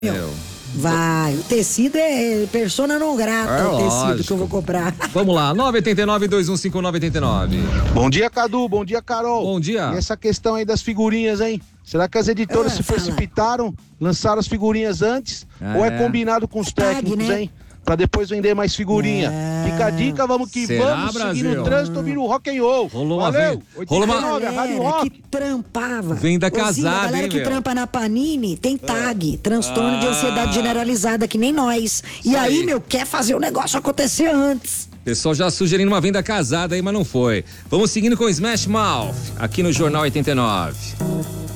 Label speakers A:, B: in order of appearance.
A: Vai, o tecido é persona não grata, o tecido
B: lógico
A: que eu vou comprar.
B: Vamos lá, 989-2159-89.
C: Bom dia, Cadu, bom dia, Carol.
B: Bom dia.
C: E essa questão aí das figurinhas, hein? Será que as editoras se precipitaram, lançaram as figurinhas antes? Ou é combinado com os técnicos,
A: né?
C: hein? Pra depois vender mais figurinha. Fica a dica, vamos que
B: Será,
C: vamos,
B: Brasil?
C: seguir no trânsito, ouvindo o rock and roll. Valeu,
B: rolou uma
C: 89, a Rádio
A: Galera
C: Rock.
A: que trampava.
B: Venda
A: Ô, Zinho,
B: casada,
A: a galera
B: hein,
A: que
B: meu?
A: trampa na Panini tem tag, transtorno de ansiedade generalizada, que nem nós. E aí, meu, quer fazer o negócio acontecer antes.
B: Pessoal já sugerindo uma venda casada aí, mas não foi. Vamos seguindo com o Smash Mouth, aqui no Jornal 89.